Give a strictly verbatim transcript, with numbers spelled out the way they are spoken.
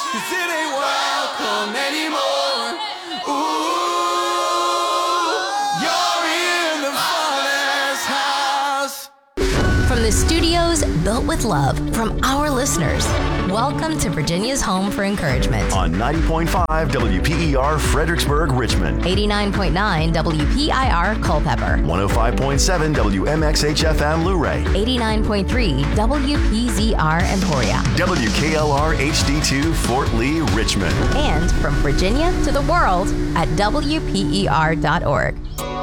'cause it ain't welcome anymore. Ooh, you're in the funhouse house. From the studios built with love from our listeners, welcome to Virginia's home for encouragement. On ninety point five W P E R Fredericksburg, Richmond. eighty-nine point nine W P I R Culpeper. one oh five point seven W M X H F M Luray. eighty-nine point three W P Z R Emporia. W K L R H D two Fort Lee, Richmond. And from Virginia to the world at W P E R dot org.